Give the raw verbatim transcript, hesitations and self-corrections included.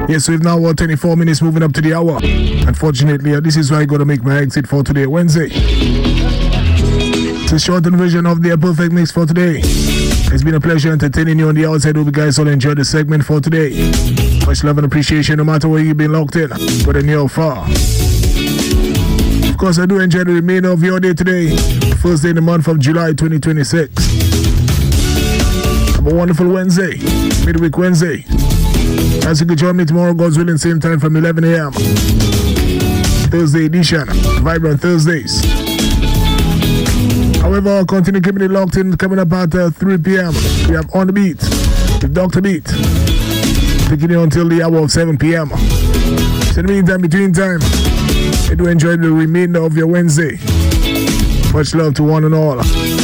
Yes, so we've now got twenty-four minutes moving up to the hour. Unfortunately, uh, this is where I got to make my exit for today, Wednesday. It's a shortened version of the Perfect Mix for today. It's been a pleasure entertaining you on the outside. Hope you guys all enjoyed the segment for today. Much love and appreciation no matter where you've been locked in, whether near or far. Of course, I do enjoy the remainder of your day today, first day in the month of July twenty twenty-six. Have a wonderful Wednesday, midweek Wednesday. As you can join me tomorrow, God's willing, same time from eleven a.m. Thursday edition, Vibrant Thursdays. However, I'll continue keeping it locked in. Coming up at uh, three p.m. we have On The Beat with Doctor Beat, taking you until the hour of seven p.m. So in the meantime, between time, I do enjoy the remainder of your Wednesday. Much love to one and all.